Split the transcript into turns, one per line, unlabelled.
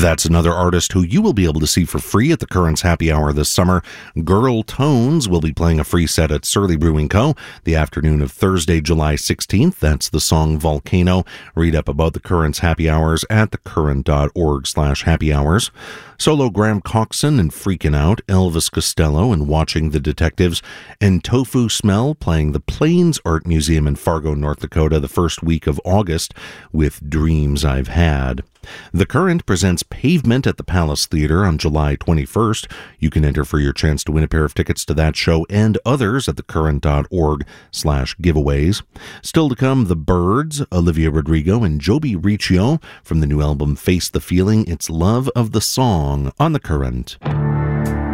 That's another artist who you will be able to see for free at the Currents Happy Hour this summer. Girl Tones will be playing a free set at Surly Brewing Co. the afternoon of Thursday, July 16th. That's the song Volcano. Read up about the Currents Happy Hours at thecurrent.org/happy hours. Solo Graham Coxon and Freakin' Out, Elvis Costello and Watching the Detectives, and Tofu Smell playing the Plains Art Museum in Fargo, North Dakota the first week of August with Dreams I've Had. The Current presents Pavement at the Palace Theatre on July 21st. You can enter for your chance to win a pair of tickets to that show and others at thecurrent.org/giveaways. Still to come, The Byrds, Olivia Rodrigo and Joby Riccio from the new album Face the Feeling. It's Love of the Song on The Current.